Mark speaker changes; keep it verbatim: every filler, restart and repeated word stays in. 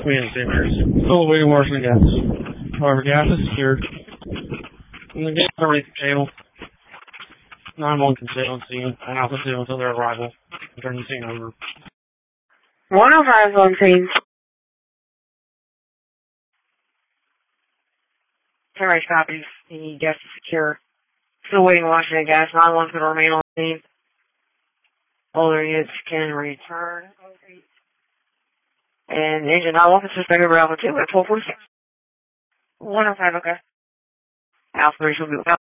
Speaker 1: We didn't see mirrors. Still waiting washing the gas. However, gas is secured. And the gas are ready to channel. nine one can stay on scene and Alpha two until their arrival and turn the scene over.
Speaker 2: one oh five on scene. Terrorist copies. The gas is secure. Still waiting to wash the gas. nine one can remain on scene. All their units can return. And engine nine one can suspect over Alpha two at twelve forty-six. one oh five, okay. Alpha three will be